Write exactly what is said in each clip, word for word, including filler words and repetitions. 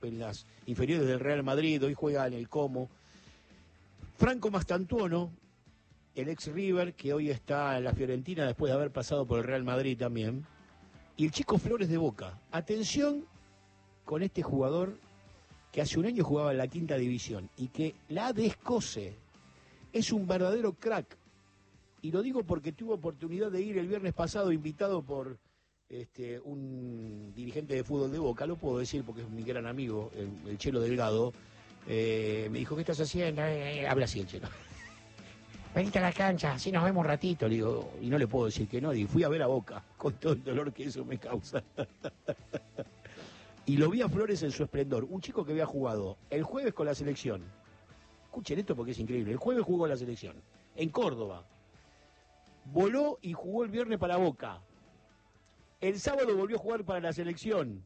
en las inferiores del Real Madrid, hoy juega en el Como. Franco Mastantuono, el ex River, que hoy está en la Fiorentina después de haber pasado por el Real Madrid también. Y el Chico Flores de Boca. Atención con este jugador que hace un año jugaba en la quinta división y que la descoce. Es un verdadero crack. Y lo digo porque tuve oportunidad de ir el viernes pasado invitado por este, un dirigente de fútbol de Boca, lo puedo decir porque es mi gran amigo, el, el Chelo Delgado. Eh, me dijo, ¿qué estás haciendo? Eh, habla así el Chelo. Venite a la cancha, así nos vemos un ratito. Le digo, y no le puedo decir que no. Y fui a ver a Boca, con todo el dolor que eso me causa. Y lo vi a Flores en su esplendor. Un chico que había jugado el jueves con la selección. Escuchen esto porque es increíble. El jueves jugó la selección, en Córdoba. Voló y jugó el viernes para Boca. El sábado volvió a jugar para la selección.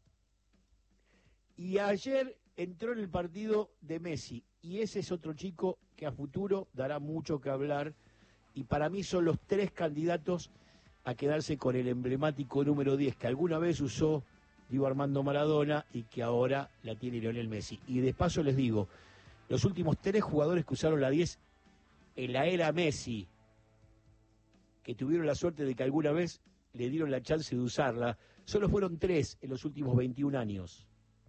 Y ayer entró en el partido de Messi. Y ese es otro chico que a futuro dará mucho que hablar. Y para mí son los tres candidatos a quedarse con el emblemático número diez que alguna vez usó Diego Armando Maradona y que ahora la tiene Lionel Messi. Y de paso les digo, los últimos tres jugadores que usaron la diez en la era Messi, que tuvieron la suerte de que alguna vez le dieron la chance de usarla, solo fueron tres en los últimos veintiún años.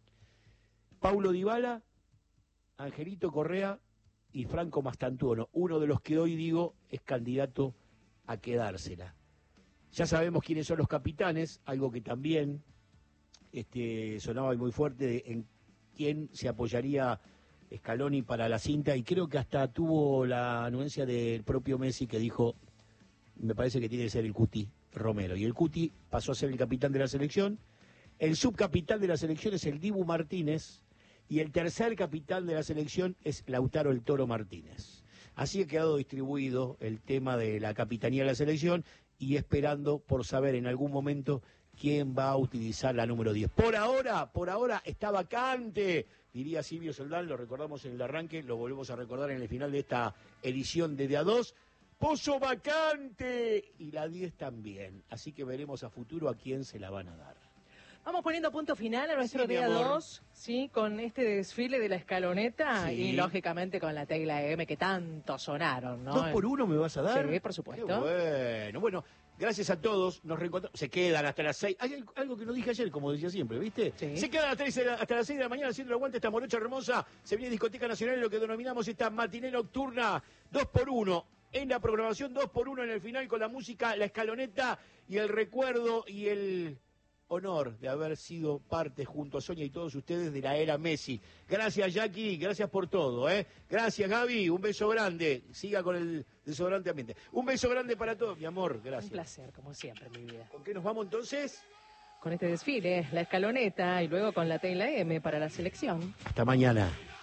Paulo Dybala, Angelito Correa y Franco Mastantuono, uno de los que hoy digo es candidato a quedársela. Ya sabemos quiénes son los capitanes, algo que también este, sonaba muy fuerte de, en quién se apoyaría Scaloni para la cinta, y creo que hasta tuvo la anuencia del propio Messi que dijo, me parece que tiene que ser el Cuti Romero, y el Cuti pasó a ser el capitán de la selección. El subcapitán de la selección es el Dibu Martínez, y el tercer capitán de la selección es Lautaro el Toro Martínez. Así ha quedado distribuido el tema de la capitanía de la selección y esperando por saber en algún momento quién va a utilizar la número diez. Por ahora, por ahora está vacante, diría Silvio Soldán, lo recordamos en el arranque, lo volvemos a recordar en el final de esta edición de De A dos. Pozo vacante y la diez también. Así que veremos a futuro a quién se la van a dar. Vamos poniendo punto final a nuestro Sí, día dos, sí, con este desfile de la escaloneta Sí. y lógicamente con la Tecla M que tanto sonaron, ¿no? ¿Dos por uno me vas a dar? Sí, por supuesto. Qué bueno, bueno, gracias a todos, nos reencontramos, se quedan hasta las seis, hay algo que no dije ayer, como decía siempre, ¿viste? Sí. Se quedan hasta, hasta las seis de la mañana haciendo el aguante esta morocha hermosa, se viene Discoteca Nacional, lo que denominamos esta matiné nocturna, dos por uno. En la programación dos por uno en el final con la música, la escaloneta y el recuerdo y el honor de haber sido parte junto a Sonia y todos ustedes de la era Messi. Gracias, Jackie, gracias por todo, ¿eh? Gracias, Gaby, un beso grande. Siga con el desodorante ambiente. Un beso grande para todos, mi amor, gracias. Un placer, como siempre, mi vida. ¿Con qué nos vamos entonces? Con este desfile, la escaloneta y luego con la Tecla M para la selección. Hasta mañana.